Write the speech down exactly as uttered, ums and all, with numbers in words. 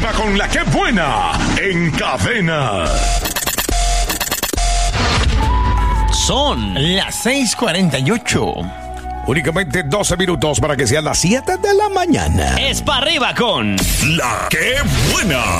arriba con la que buena en Cadena. Son las seis cuarenta y ocho. Únicamente doce minutos para que sean las siete de la mañana. Es para arriba con La que buena.